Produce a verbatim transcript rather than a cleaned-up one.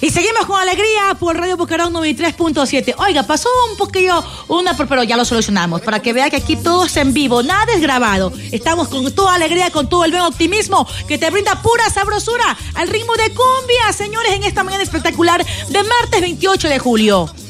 Y seguimos con alegría por Radio Boquerón noventa y tres punto siete. Oiga, pasó un poquillo, una, pero ya lo solucionamos. Para que vea que aquí todo es en vivo, nada es grabado. Estamos con toda alegría, con todo el buen optimismo que te brinda pura sabrosura al ritmo de cumbia, señores, en esta mañana espectacular de martes veintiocho de julio.